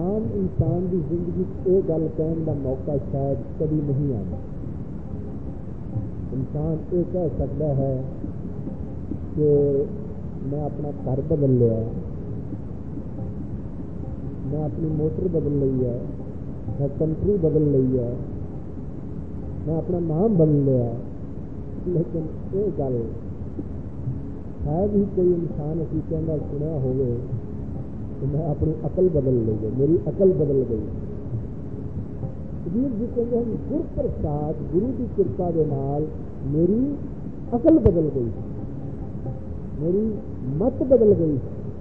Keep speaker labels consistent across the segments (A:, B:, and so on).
A: आम इंसान की जिंदगी ये गल कहने का मौका शायद कभी नहीं आता। इंसान ये कह सकता है कि मैं अपना घर बदल लिया, मैं अपनी मोटर बदल ली है, मैं कंट्री बदल ली है, मैं अपना नाम बदल लिया, लेकिन ये गल शायद ही कोई इंसान असी कहना सुना होवे कि मैं अपनी अकल बदल ली है, मेरी अकल बदल गई। कबीर जी कहते हैं गुर प्रसाद गुरु की कृपा के नाल मेरी अकल बदल गई, मेरी मत बदल गई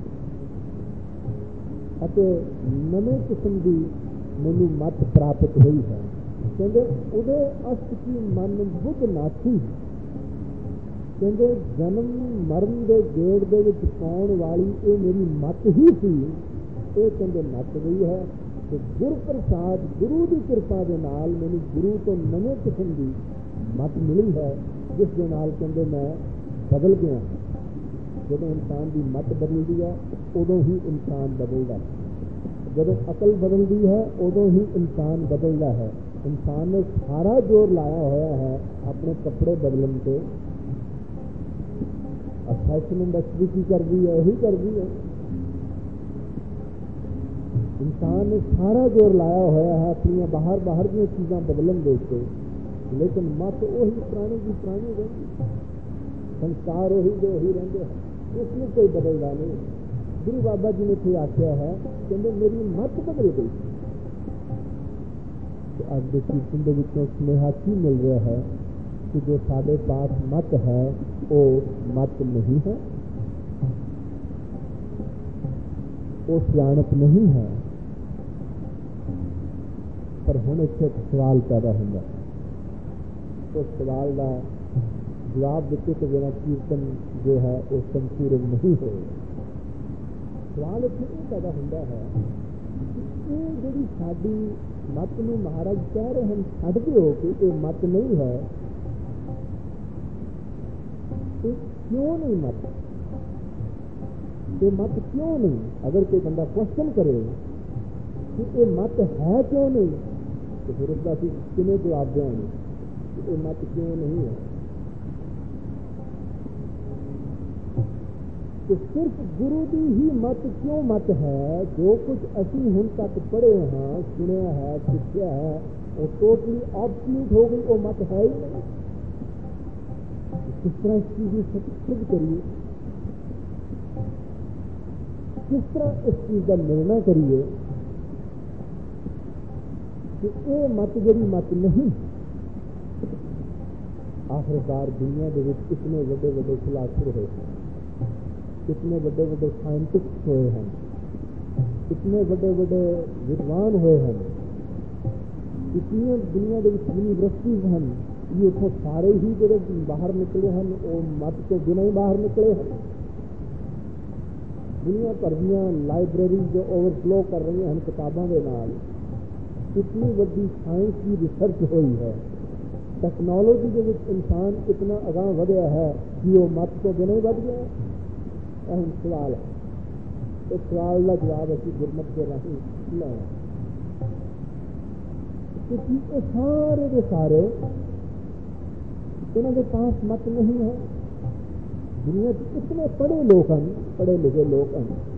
A: अते नवे किस्म की मैनू मत प्राप्त हुई है। कहते उदे अस्त की मन बुद्ध नाथी, कहते जन्म मरण के गेड़ दे विच पाउण वाली ये मेरी मत ही सी, ये कहते मत गई है। तो गुर प्रसाद गुरु की कृपा के नाल मैनू गुरु तो नवे किस्म की मत मिली है, जिस दे नाल कहते मैं बदल गया। जब इंसान की मत बदलती है उदों ही इंसान बदलता है, जब अकल बदलती है उदों ही इंसान बदलता है। इंसान ने सारा जोर लाया होया है अपने कपड़े बदलन के, फैशन इंडस्ट्री की कर दी है, यही कर दी है। इंसान ने सारा जोर लाया होया है अपनी बाहर बाहर दी चीज़ां बदलन दे के, लेकिन मत वही पुरानी की पुरानी रही, संस्कार वही जो वही रहते हैं, उसमें कोई बदलता नहीं। गुरु बाबा जी ने फिर आख्या है कहते मेरी मत बदल गई। तो अज के कीर्तन के विचों स्नेहा की मिल रहा है कि जो साढ़े पास मत है वो मत नहीं है, वो सियाणप नहीं है। पर हुण इत्थे एक सवाल पैदा होंदा, उस सवाल का जवाब देते तो बिना कीर्तन जो है वो संपूर्ण नहीं होगा। सवाल इत्थे ये पैदा होंदा है कि ये जिहड़ी साडी मत नूं महाराज कह रहे हैं छड्ड दिओ कि ये मत नहीं है, ये क्यों नहीं मत, ये मत क्यों नहीं? अगर कोई बंदा क्वेश्चन करे कि ये मत है क्यों नहीं, तो फिर उसका किने जवाब देंगे कि ये मत क्यों नहीं है। तो सिर्फ गुरु की ही मत क्यों मत है? जो कुछ असी हुण तक पढ़े हाँ, सुनिया है, सीखा है, वो टोटली ऑब्सोल्यूट हो गई, वो मत है ही नहीं। किस तरह इस चीज को सिद्ध करिए, किस तरह इस चीज का निर्णय करिए कि ये मत जड़ी मत नहीं। आखिरकार दुनिया के विच इतने बड़े बड़े फिलासफर हुए हैं, इतने बड़े बड़े साइंटिस्ट हुए हैं, इतने बड़े बड़े विद्वान हुए हैं, इतनी दुनिया के यूनिवर्सिटीज हैं, ये उतो सारे ही जो बाहर निकले हैं वो मत तो बिना ही बाहर निकले हैं। दुनिया भर दियां लाइब्रेरी जो ओवरफ्लो कर रही हैं किताबों के नाल, इतनी बड़ी साइंस की रिसर्च हुई है, टैक्नोलॉजी के विच इंसान इतना अगाह बढ़िया है कि वो मत तो बिना ही बढ़ गया। अहम सवाल है, इस सवाल का जवाब असी गुरमत के राही लेना, क्योंकि ये सारे के सारे इन्होंने पास मत नहीं है। दुनिया इतने पढ़े लोग हैं, पढ़े लिखे लोग हैं,